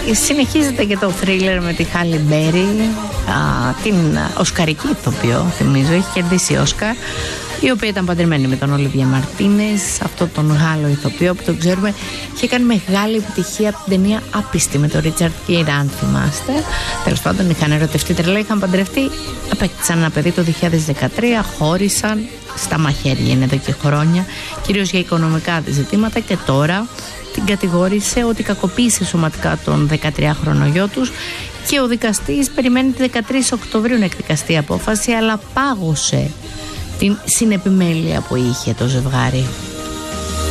Συνεχίζεται και το θρίλερ με τη Χάλι Μπέρι, την οσκαρική ηθοποιό, θυμίζω, έχει κερδίσει Όσκαρ, η οποία ήταν παντρεμένη με τον Ολίβιε Μαρτίνες, αυτό τον Γάλλο ηθοποιό που τον ξέρουμε, είχε κάνει μεγάλη επιτυχία από την ταινία Άπιστη με τον Ρίτσαρντ Γκίρ, αν θυμάστε. Τέλος πάντων, είχαν ερωτευτεί τρελά, είχαν παντρευτεί, απέκτησαν ένα παιδί το 2013, χώρισαν, στα μαχαίρια είναι εδώ και χρόνια, κυρίως για οικονομικά ζητήματα, και τώρα την κατηγόρησε ότι κακοποίησε σωματικά τον 13χρονο γιο τους και ο δικαστής περιμένει τη 13 Οκτωβρίου να εκδικαστεί η απόφαση, αλλά πάγωσε την συνεπιμέλεια που είχε το ζευγάρι.